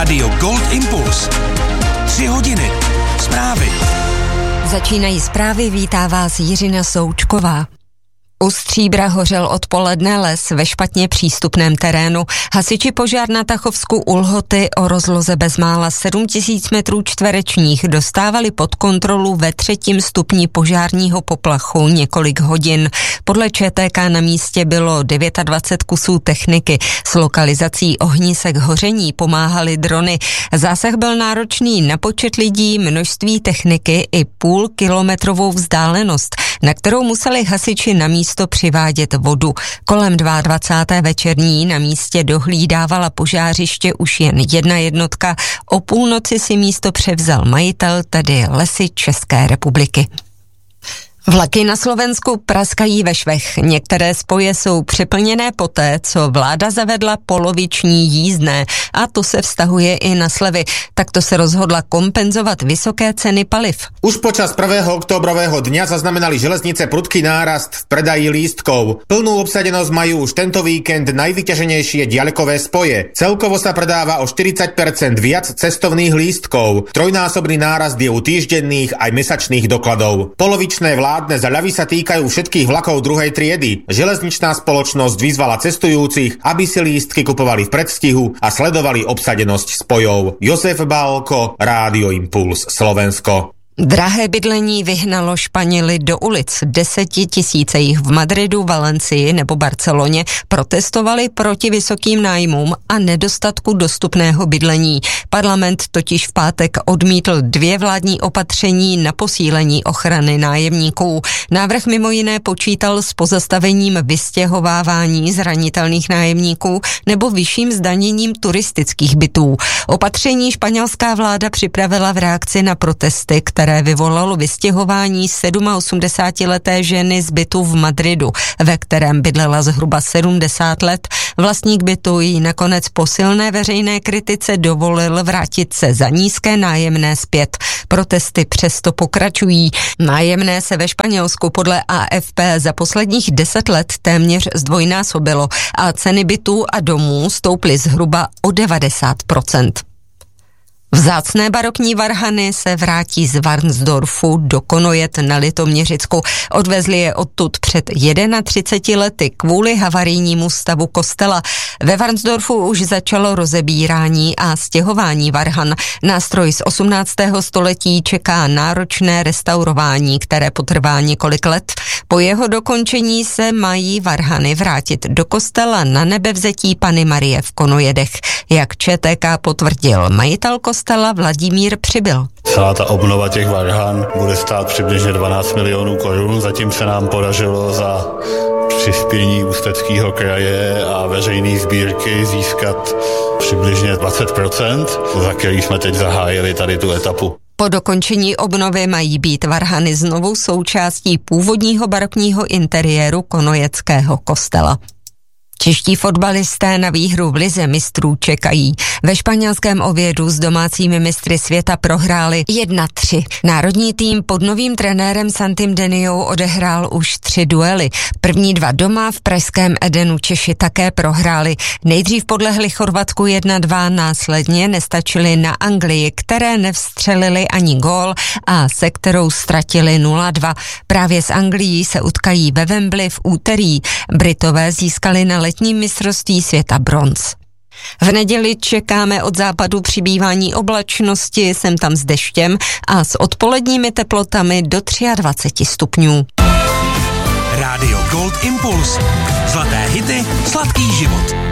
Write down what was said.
Rádio Gold Impuls. 3 hodiny. Zprávy. Začínají zprávy, vítá vás Jiřina Součková. U Stříbra hořel odpoledne les ve špatně přístupném terénu. Hasiči požár na Tachovsku u Lhoty o rozloze bezmála 7000 metrů čtverečních dostávali pod kontrolu ve 3. stupni požárního poplachu několik hodin. Podle ČTK na místě bylo 29 kusů techniky. S lokalizací ohnisek hoření pomáhaly drony. Zásah byl náročný na počet lidí, množství techniky i půlkilometrovou vzdálenost, na kterou museli hasiči na místo přivádět vodu. Kolem 22. večerní na místě dohlídávala požářiště už jen jedna jednotka. O půlnoci si místo převzal majitel, tedy Lesy České republiky. Vlaky na Slovensku praskají ve švech. Některé spoje jsou přeplněné poté, co vláda zavedla poloviční jízdné, a to se vztahuje i na slevy. Takto se rozhodla kompenzovat vysoké ceny paliv. Už počas 1. októbrového dňa zaznamenali železnice prudký nárast v predaji lístkov. Plnú obsadenosť majú už tento víkend najvyťaženejšie diaľkové spoje. Celkovo sa predáva o 40% viac cestovných lístkov. Trojnásobný nárast je u týždenných aj mesačných dokladov. Polovičné vládne zľavy sa týkajú všetkých vlakov druhej triedy. Železničná spoločnosť vyzvala cestujúcich, aby si lístky kupovali v predstihu a sledovali obsadenosť spojov. Jozef Bálko, Rádio Impuls, Slovensko. Drahé bydlení vyhnalo Španěly do ulic. 10 000 jich v Madridu, Valencii nebo Barceloně protestovali proti vysokým nájmům a nedostatku dostupného bydlení. Parlament totiž v pátek odmítl 2 vládní opatření na posílení ochrany nájemníků. Návrh mimo jiné počítal s pozastavením vystěhovávání zranitelných nájemníků nebo vyšším zdaněním turistických bytů. Opatření španělská vláda připravila v reakci na protesty, které vyvolalo vystěhování 87leté ženy z bytu v Madridu, ve kterém bydlela zhruba 70 let. Vlastník bytu jí nakonec po silné veřejné kritice dovolil vrátit se za nízké nájemné zpět. Protesty přesto pokračují. Nájemné se ve Španělsku podle AFP za posledních 10 let téměř zdvojnásobilo a ceny bytů a domů stouply zhruba o 90%. Vzácné barokní varhany se vrátí z Varnsdorfu do Konojet na Litoměřicku. Odvezli je odtud před 31 lety kvůli havarijnímu stavu kostela. Ve Varnsdorfu už začalo rozebírání a stěhování varhan. Nástroj z 18. století čeká náročné restaurování, které potrvá několik let. Po jeho dokončení se mají varhany vrátit do kostela na Nebevzetí Panny Marie v Konojedech. Jak ČTK potvrdil majitel kostela Vladimír Přibyl. Celá ta obnova těch varhan bude stát přibližně 12 milionů korun. Zatím se nám podařilo za přispění Ústeckého kraje a veřejné sbírky získat přibližně 20%, za který jsme teď zahájili tady tu etapu. Po dokončení obnovy mají být varhany znovu součástí původního barokního interiéru konojeckého kostela. Čeští fotbalisté na výhru v lize mistrů čekají. Ve španělském Ovědu s domácími mistry světa prohráli 1-3. Národní tým pod novým trenérem Santim Deniou odehrál už 3 duely. První 2 doma, v pražském Edenu Češi také prohráli. Nejdřív podlehli Chorvatsku 1-2, následně nestačili na Anglii, které nevstřelili ani gól a se kterou ztratili 0-2. Právě s Anglií se utkají ve Wembley v úterý. Britové získali na letním mistrovství světa bronz. V neděli čekáme od západu přibývání oblačnosti, sem tam s deštěm a s odpoledními teplotami do 23 stupňů. Rádio Gold Impuls. Zlaté hity, sladký život.